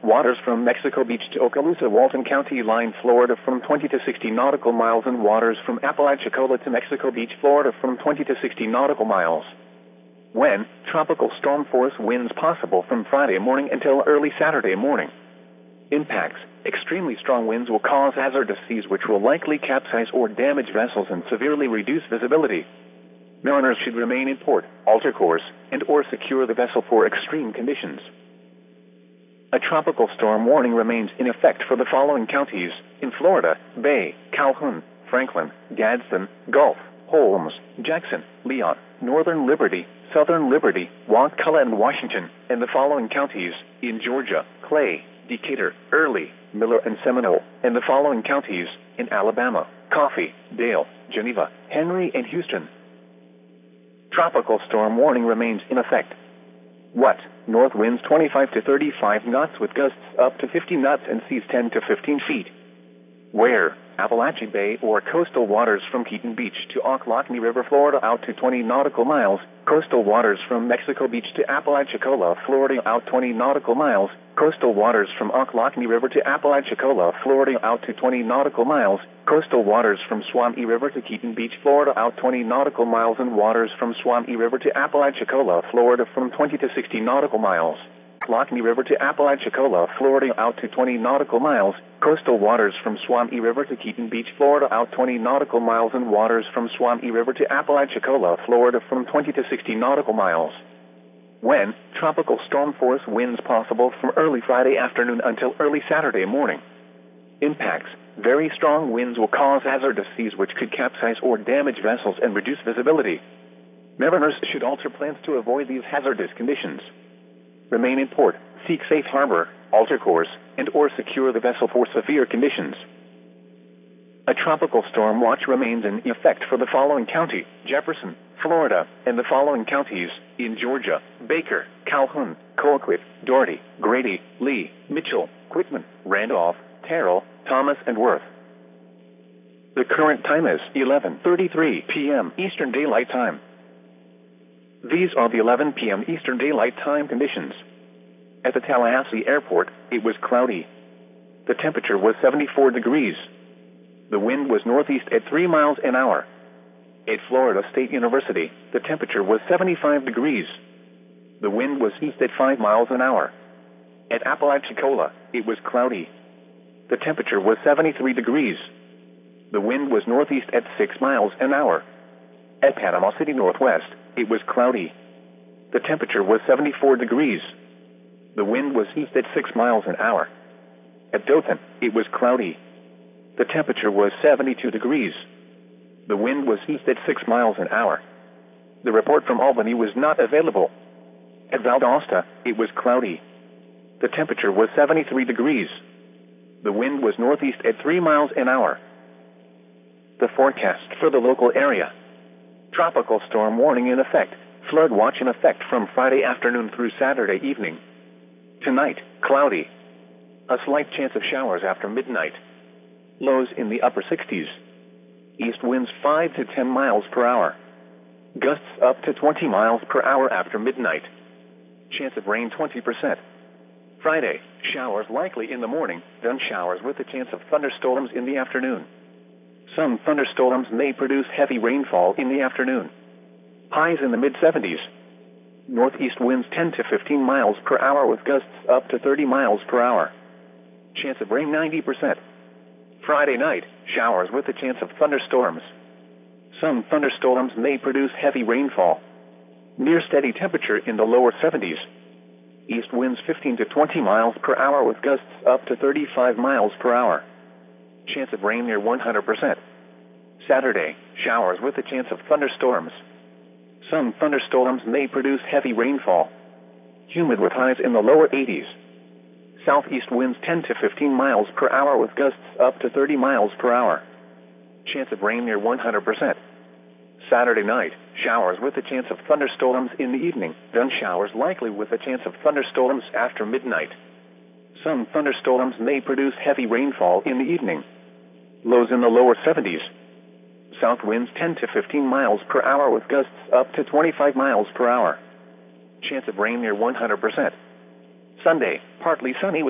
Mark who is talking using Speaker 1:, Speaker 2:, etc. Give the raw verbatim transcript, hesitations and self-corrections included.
Speaker 1: waters from Mexico Beach to Okaloosa, Walton County line, Florida from twenty to sixty nautical miles, and waters from Apalachicola to Mexico Beach, Florida from twenty to sixty nautical miles. When, tropical storm force winds possible from Friday morning until early Saturday morning. Impacts. Extremely strong winds will cause hazardous seas which will likely capsize or damage vessels and severely reduce visibility. Mariners should remain in port, alter course, and or secure the vessel for extreme conditions. A tropical storm warning remains in effect for the following counties in Florida: Bay, Calhoun, Franklin, Gadsden, Gulf, Holmes, Jackson, Leon, Northern Liberty, Southern Liberty, Wakulla, and Washington, and the following counties in Georgia: Clay, Decatur, Early, Miller, and Seminole, and the following counties in Alabama: Coffee, Dale, Geneva, Henry, and Houston. Tropical storm warning remains in effect. What? North winds twenty-five to thirty-five knots with gusts up to fifty knots and seas ten to fifteen feet. Where? Appalachian Bay or coastal waters from Keaton Beach to Ocklawaha River, Florida out to twenty nautical miles, coastal waters from Mexico Beach to Apalachicola, Florida out twenty nautical miles, coastal waters from Ocklawaha River to Apalachicola, Florida out to twenty nautical miles, coastal waters from Swanee River to Keaton Beach, Florida out twenty nautical miles, and waters from Swanee River to Apalachicola, Florida from twenty to sixty nautical miles. Ocklawaha River to Apalachicola, Florida out to twenty nautical miles, coastal waters from Swanee River to Keaton Beach, Florida out twenty nautical miles, and waters from Swanee River to Apalachicola, Florida from twenty to sixty nautical miles. When? Tropical storm force winds possible from early Friday afternoon until early Saturday morning. Impacts. Very strong winds will cause hazardous seas which could capsize or damage vessels and reduce visibility. Mariners should alter plans to avoid these hazardous conditions. Remain in port, seek safe harbor, alter course, and or secure the vessel for severe conditions. A tropical storm watch remains in effect for the following county: Jefferson, Florida, and the following counties in Georgia: Baker, Calhoun, Colquitt, Doherty, Grady, Lee, Mitchell, Quitman, Randolph, Terrell, Thomas, and Worth. The current time is eleven thirty-three p m Eastern Daylight Time. These are the eleven p m Eastern Daylight Time conditions. At the Tallahassee Airport, it was cloudy. The temperature was seventy-four degrees. The wind was northeast at three miles an hour. At Florida State University, the temperature was seventy-five degrees. The wind was east at five miles an hour. At Apalachicola, it was cloudy. The temperature was seventy-three degrees. The wind was northeast at six miles an hour. At Panama City Northwest, it was cloudy. The temperature was seventy-four degrees. The wind was east at six miles an hour. At Dothan, it was cloudy. The temperature was seventy-two degrees. The wind was east at six miles an hour. The report from Albany was not available. At Valdosta, it was cloudy. The temperature was seventy-three degrees. The wind was northeast at three miles an hour. The forecast for the local area. Tropical storm warning in effect. Flood watch in effect from Friday afternoon through Saturday evening. Tonight, cloudy. A slight chance of showers after midnight. Lows in the upper sixties. East winds five to ten miles per hour. Gusts up to twenty miles per hour after midnight. Chance of rain twenty percent. Friday, showers likely in the morning, then showers with a chance of thunderstorms in the afternoon. Some thunderstorms may produce heavy rainfall in the afternoon. Highs in the mid seventies. Northeast winds ten to fifteen miles per hour with gusts up to thirty miles per hour. Chance of rain ninety percent. Friday night, showers with a chance of thunderstorms. Some thunderstorms may produce heavy rainfall. Near steady temperature in the lower seventies. East winds fifteen to twenty miles per hour with gusts up to thirty-five miles per hour. Chance of rain near one hundred percent. Saturday, showers with a chance of thunderstorms. Some thunderstorms may produce heavy rainfall. Humid with highs in the lower eighties. Southeast winds ten to fifteen miles per hour with gusts up to thirty miles per hour. Chance of rain near one hundred percent. Saturday night, showers with a chance of thunderstorms in the evening, then showers likely with a chance of thunderstorms after midnight. Some thunderstorms may produce heavy rainfall in the evening. Lows in the lower seventies. South winds ten to fifteen miles per hour with gusts up to twenty-five miles per hour. Chance of rain near one hundred percent. Sunday, partly sunny with